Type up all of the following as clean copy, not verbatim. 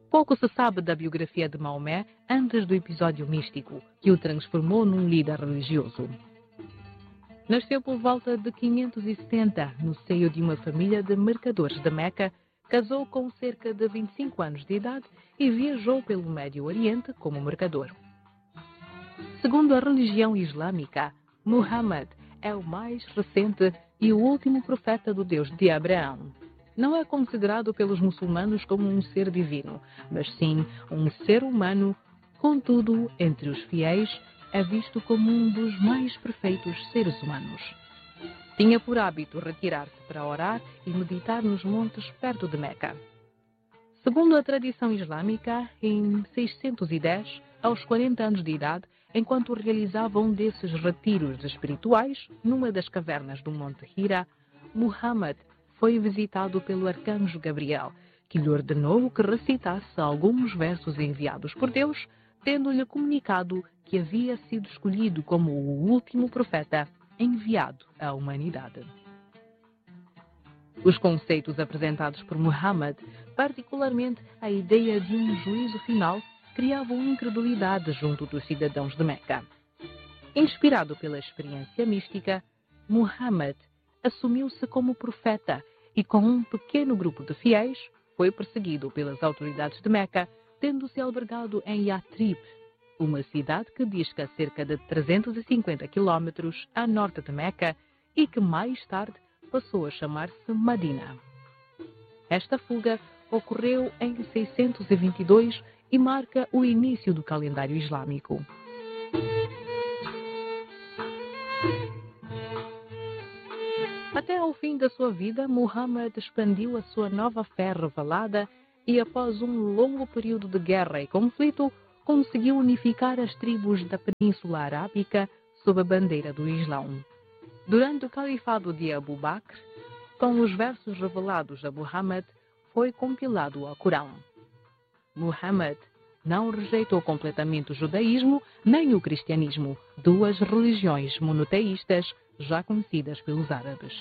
Pouco se sabe da biografia de Maomé antes do episódio místico, que o transformou num líder religioso. Nasceu por volta de 570, no seio de uma família de mercadores de Meca, casou com cerca de 25 anos de idade e viajou pelo Médio Oriente como mercador. Segundo a religião islâmica, Muhammad é o mais recente e o último profeta do Deus de Abraão. Não é considerado pelos muçulmanos como um ser divino, mas sim um ser humano. Contudo, entre os fiéis, é visto como um dos mais perfeitos seres humanos. Tinha por hábito retirar-se para orar e meditar nos montes perto de Meca. Segundo a tradição islâmica, em 610, aos 40 anos de idade, enquanto realizava um desses retiros espirituais, numa das cavernas do Monte Hira, Muhammad foi visitado pelo arcanjo Gabriel, que lhe ordenou que recitasse alguns versos enviados por Deus, tendo-lhe comunicado que havia sido escolhido como o último profeta enviado à humanidade. Os conceitos apresentados por Muhammad, particularmente a ideia de um juízo final, criavam incredulidade junto dos cidadãos de Meca. Inspirado pela experiência mística, Muhammad assumiu-se como profeta e, com um pequeno grupo de fiéis, foi perseguido pelas autoridades de Meca, tendo-se albergado em Yatrib, uma cidade que disca cerca de 350 quilômetros a norte de Meca e que mais tarde passou a chamar-se Madina. Esta fuga ocorreu em 622 e marca o início do calendário islâmico. Até ao fim da sua vida, Muhammad expandiu a sua nova fé revelada e, após um longo período de guerra e conflito, conseguiu unificar as tribos da Península Arábica sob a bandeira do Islão. Durante o califado de Abu Bakr, com os versos revelados a Muhammad, foi compilado o Alcorão. Muhammad não rejeitou completamente o judaísmo nem o cristianismo, duas religiões monoteístas já conhecidas pelos árabes.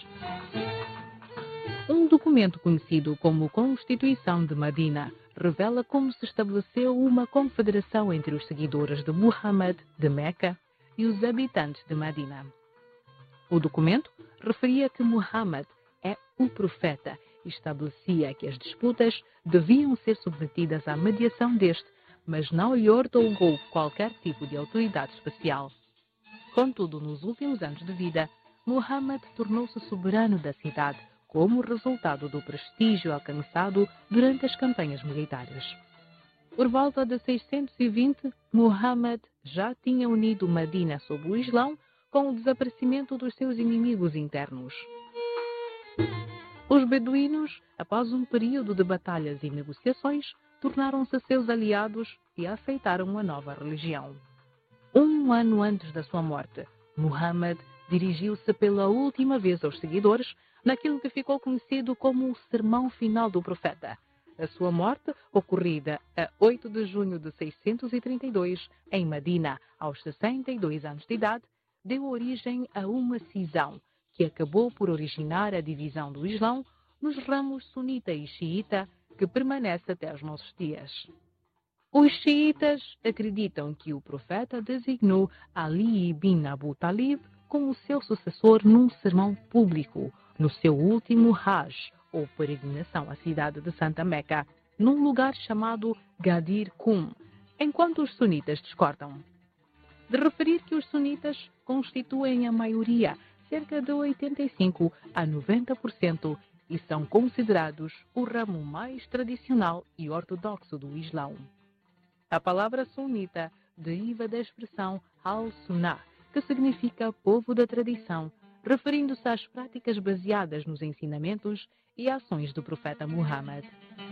Um documento conhecido como Constituição de Madina revela como se estabeleceu uma confederação entre os seguidores de Muhammad de Meca e os habitantes de Madina. O documento referia que Muhammad é o profeta e estabelecia que as disputas deviam ser submetidas à mediação deste, mas não lhe otorgou qualquer tipo de autoridade especial. Contudo, nos últimos anos de vida, Muhammad tornou-se soberano da cidade, como resultado do prestígio alcançado durante as campanhas militares. Por volta de 620, Muhammad já tinha unido Madina sob o Islão com o desaparecimento dos seus inimigos internos. Os beduínos, após um período de batalhas e negociações, tornaram-se seus aliados e aceitaram a nova religião. Um ano antes da sua morte, Muhammad dirigiu-se pela última vez aos seguidores naquilo que ficou conhecido como o Sermão Final do Profeta. A sua morte, ocorrida a 8 de junho de 632, em Madina, aos 62 anos de idade, deu origem a uma cisão, que acabou por originar a divisão do Islão nos ramos sunita e xiita, que permanece até os nossos dias. Os xiitas acreditam que o profeta designou Ali ibn Abu Talib como seu sucessor num sermão público, no seu último Hajj, ou peregrinação à cidade de Santa Meca, num lugar chamado Ghadir Qum, enquanto os sunitas discordam. De referir que os sunitas constituem a maioria, cerca de 85 a 90%, e são considerados o ramo mais tradicional e ortodoxo do Islão. A palavra sunita deriva da expressão al-sunnah, que significa povo da tradição, referindo-se às práticas baseadas nos ensinamentos e ações do profeta Muhammad.